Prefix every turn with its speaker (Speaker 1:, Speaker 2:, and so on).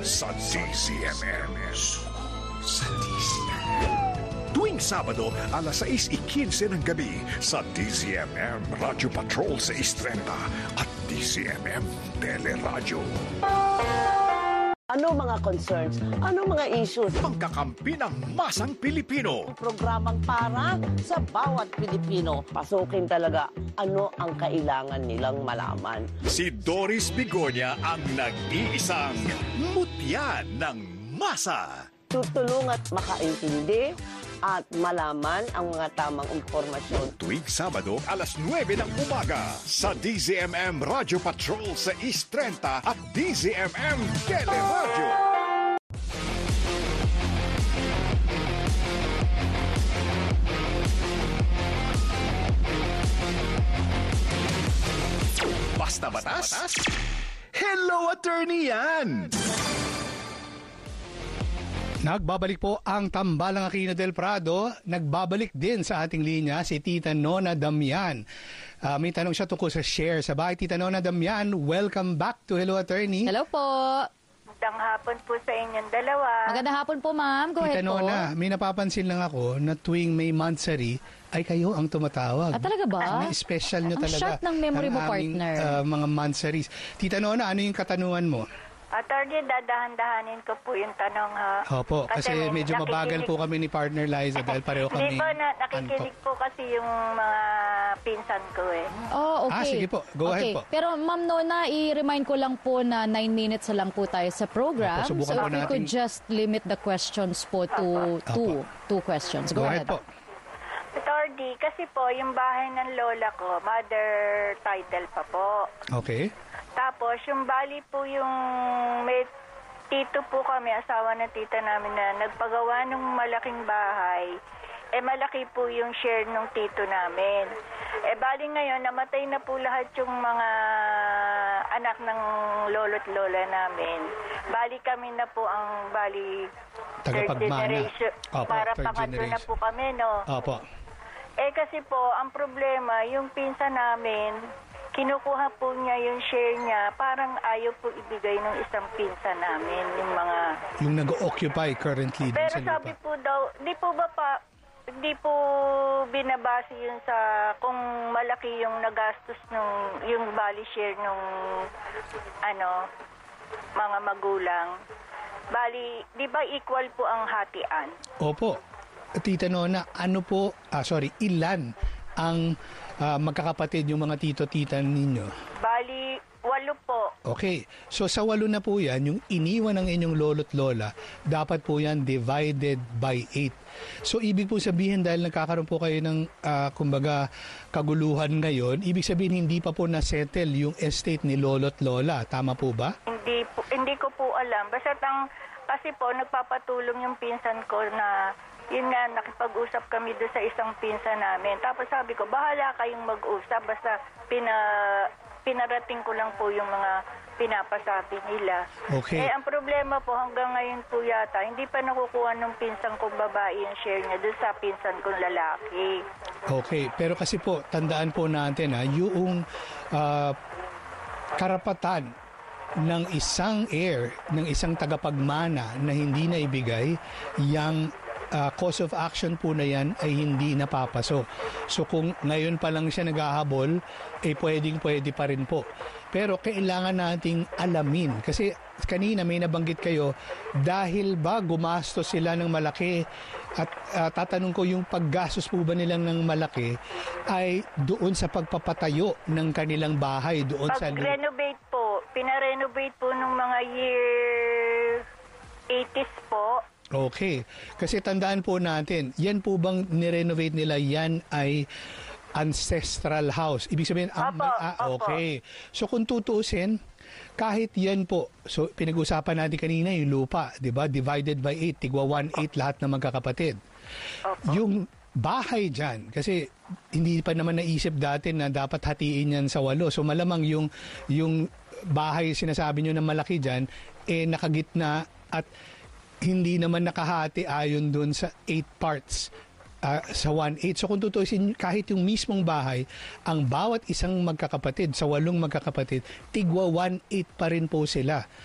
Speaker 1: sa DZMM. Sa DZMM. Tuwing Sabado, alas 6:15 ng gabi sa DZMM Radio Patrol 630 at DZMM Teleradyo.
Speaker 2: Ano mga concerns? Ano mga issues?
Speaker 1: Pangkakampi ng masang Pilipino.
Speaker 2: Programang para sa bawat Pilipino. Pasukin talaga ano ang kailangan nilang malaman.
Speaker 1: Si Doris Bigonya ang nag-iisang mutya ng masa.
Speaker 2: Tutulong at makaintindi at malaman ang mga tamang impormasyon.
Speaker 1: Tuwing Sabado, alas 9 ng umaga sa DZMM Radio Patrol sa East 30 at DZMM Teleradyo. Basta batas? Hello, attorney yan!
Speaker 3: Nagbabalik po ang Tambalang Aquino del Prado. Nagbabalik din sa ating linya si Tita Nona Damian. May tanong siya tungkol sa share sa bahay. Tita Nona Damian, welcome back to Hello Attorney.
Speaker 4: Hello po.
Speaker 5: Magandang hapon po sa inyong dalawa.
Speaker 4: Magandang hapon po, ma'am. Go
Speaker 3: Tita
Speaker 4: ahead po.
Speaker 3: Nona, may napapansin lang ako na tuwing may monthsary ay kayo ang tumatawag.
Speaker 4: Talaga ba?
Speaker 3: Special nyo
Speaker 4: Ang
Speaker 3: talaga.
Speaker 4: short ng memory mo,
Speaker 3: aming,
Speaker 4: partner.
Speaker 3: mga monthsaries. Tita Nona, ano yung katanungan mo?
Speaker 5: Attorney, dadahan-dahanin ko po yung tanong ha.
Speaker 3: Opo, kasi medyo mabagal po kami ni partner Liza dahil pareho kami.
Speaker 5: Hindi po, nakikinig po kasi yung mga pinsan ko eh.
Speaker 4: Oh, okay.
Speaker 3: Sige po. Go ahead po.
Speaker 4: Pero ma'am Nona, i-remind ko lang po na 9 minutes na lang po tayo sa program.
Speaker 3: Opo, subukan
Speaker 4: so
Speaker 3: po
Speaker 4: if we
Speaker 3: natin.
Speaker 4: could just limit the questions po to two questions. Go ahead
Speaker 3: po.
Speaker 5: Attorney, kasi po yung bahay ng lola ko, mother title pa po.
Speaker 3: Okay.
Speaker 5: Tapos yung bali po yung may tito po kami, asawa ng tita namin na nagpagawa ng malaking bahay. Malaki po yung share ng tito namin. Bali ngayon, namatay na po lahat yung mga anak ng lolo't lola namin. Bali kami na po ang third generation.
Speaker 3: Opo,
Speaker 5: para
Speaker 3: third
Speaker 5: pangatlo na
Speaker 3: generation.
Speaker 5: po kami, no?
Speaker 3: Opo.
Speaker 5: Kasi po, ang problema, yung pinsa namin, kinukuha po niya yung share niya, parang ayaw po ibigay ng isang pinsa namin, yung mga...
Speaker 3: Yung nag-occupy currently din
Speaker 5: Pero
Speaker 3: sa lupa.
Speaker 5: sabi po daw, di po binabase yun sa kung malaki yung nagastos yung bali share nung mga magulang. Bali, di ba equal po ang hatian?
Speaker 3: Opo. Tita Nona, ilan ang magkakapatid yung mga tito-tita ninyo?
Speaker 5: Bali, 8 po.
Speaker 3: Okay. So sa 8 na po yan, yung iniwan ng inyong lolo't lola, dapat po yan divided by 8. So ibig po sabihin dahil nagkakaroon po kayo ng kumbaga kaguluhan ngayon, ibig sabihin hindi pa po na-settle yung estate ni lolo't lola. Tama po ba?
Speaker 5: Hindi ko po alam. Basta kasi po nagpapatulong yung pinsan ko na yun nga, nakipag-usap kami doon sa isang pinsan namin. Tapos sabi ko, bahala kayong mag-usap. Basta pinarating ko lang po yung mga pinapasabi nila.
Speaker 3: Okay.
Speaker 5: Ang problema po, hanggang ngayon po yata, hindi pa nakukuha ng pinsan kong babae yung share niya doon sa pinsan kong lalaki.
Speaker 3: Okay. Pero kasi po, tandaan po natin yung karapatan ng isang heir, ng isang tagapagmana na hindi na ibigay, yung cause of action po na yan ay hindi napapasok. So kung ngayon pa lang siya naghahabol, pwede pa rin po. Pero kailangan nating alamin. Kasi kanina may nabanggit kayo, dahil ba gumastos sila ng malaki at tatanong ko yung paggastos po ba nilang ng malaki ay doon sa pagpapatayo ng kanilang bahay doon sa...
Speaker 5: Pag-renovate po, pinarenovate po nung mga year 80s po.
Speaker 3: Okay. Kasi tandaan po natin, yan po bang nirenovate nila, yan ay ancestral house. Ibig sabihin,
Speaker 5: Opo.
Speaker 3: okay. So kung tutuusin, kahit yan po, so pinag-usapan natin kanina yung lupa, di ba? Divided by 8, tigwa 1/8 lahat ng magkakapatid.
Speaker 5: Opo.
Speaker 3: Yung bahay dyan, kasi hindi pa naman naisip dati na dapat hatiin yan sa 8. So malamang yung bahay sinasabi nyo na malaki dyan, nakagitna at hindi naman nakahati ayon doon sa 8 parts sa 1/8. So kung tutusin, kahit yung mismong bahay, ang bawat isang magkakapatid, sa 8 magkakapatid, tigwa 1/8 pa rin po sila.